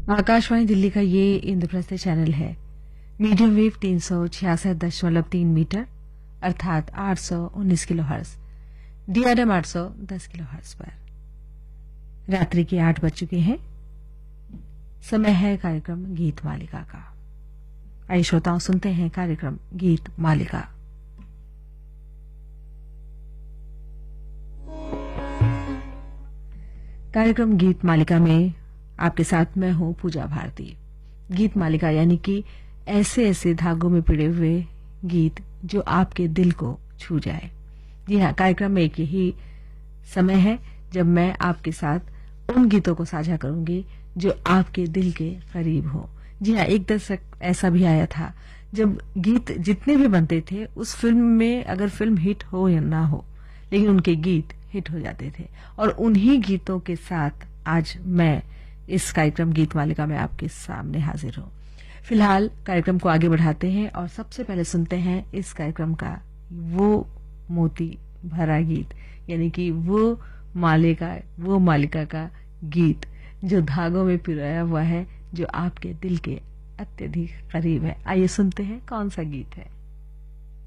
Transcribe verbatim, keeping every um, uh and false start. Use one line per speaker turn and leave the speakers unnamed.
आकाशवाणी दिल्ली का ये इंद्रप्रस्थ चैनल है। मीडियम वेव तीन सौ छियासठ दशमलव तीन मीटर अर्थात आठ सौ उन्नीस किलो हर्ट्ज, डीआरएम आठ सौ दस किलो हर्ट्ज पर रात्रि के आठ बज चुके हैं। समय है कार्यक्रम गीत मालिका का। आइए श्रोताओं, सुनते हैं कार्यक्रम गीत मालिका। कार्यक्रम गीत मालिका में आपके साथ मैं हूं पूजा भारती। गीत मालिका यानी कि ऐसे ऐसे धागों में पिड़े हुए गीत जो आपके दिल को छू जाए। जी हाँ, कार्यक्रम में एक यही समय है जब मैं आपके साथ उन गीतों को साझा करूंगी जो आपके दिल के करीब हो। जी हाँ, एक दशक ऐसा भी आया था जब गीत जितने भी बनते थे उस फिल्म में अगर फिल्म हिट हो या ना हो, लेकिन उनके गीत हिट हो जाते थे। और उन्हीं गीतों के साथ आज मैं इस कार्यक्रम गीत मालिका में आपके सामने हाजिर हूं। फिलहाल कार्यक्रम को आगे बढ़ाते हैं और सबसे पहले सुनते हैं इस कार्यक्रम का वो मोती भरा गीत, यानी कि वो मालिका वो मालिका का गीत जो धागों में पिरोया हुआ है, जो आपके दिल के अत्यधिक करीब है। आइए सुनते हैं कौन सा गीत है।